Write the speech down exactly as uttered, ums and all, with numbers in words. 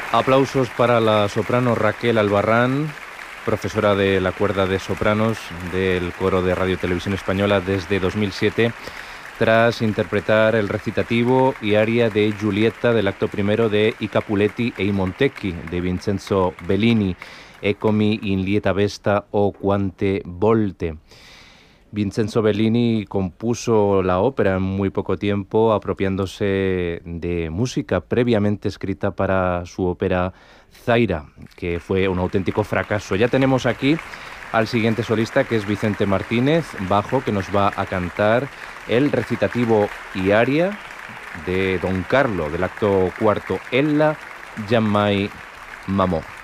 Aplausos para la soprano Raquel Albarrán, profesora de la cuerda de sopranos del coro de Radio Televisión Española desde dos mil siete, tras interpretar el recitativo y aria de Giulietta del acto primero de I Capuletti e i Montecchi de Vincenzo Bellini, Eccomi in lieta vesta o quante volte. Vincenzo Bellini compuso la ópera en muy poco tiempo, apropiándose de música previamente escrita para su ópera Zaira, que fue un auténtico fracaso. Ya tenemos aquí al siguiente solista, que es Vicente Martínez, bajo, que nos va a cantar el recitativo y aria de Don Carlo, del acto cuarto, Ella Giammai Mamò.